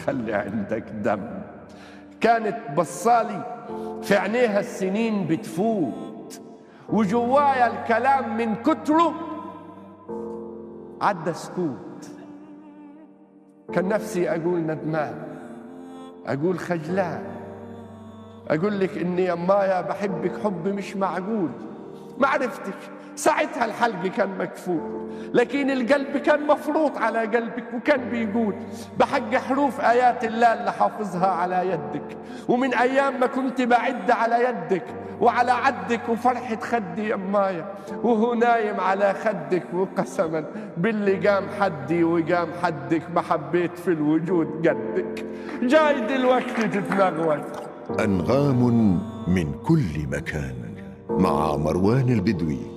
تخلي عندك دم. كانت بصالي في عينيها السنين بتفوت، وجوايا الكلام من كتره عدى سكوت. كان نفسي أقول ندمان، أقول خجلان، أقول لك إني يمايا بحبك حب مش معقول. ما عرفتش ساعتها، الحلق كان مكفول، لكن القلب كان مفروض على قلبك، وكان بيقول بحق حروف آيات الله اللي حافظها على يدك، ومن أيام ما كنت بعد على يدك وعلى عدك وفرحة خدي يمايا، وهو نايم على خدك، وقسما باللي قام حدي وقام حدك ما حبيت في الوجود قدك. جاي دلوقتي تتنغوت. أنغام من كل مكان مع مروان البدوي.